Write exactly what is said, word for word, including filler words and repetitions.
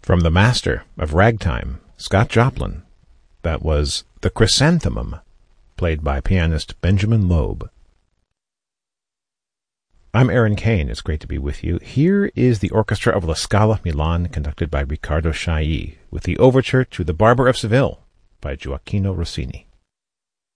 From the master of ragtime, Scott Joplin, that was The Chrysanthemum, played by pianist Benjamin Loeb. I'm Aaron Kane. It's great to be with you. Here is the orchestra of La Scala Milan, conducted by Riccardo Chailly, with the overture to The Barber of Seville by Gioacchino Rossini.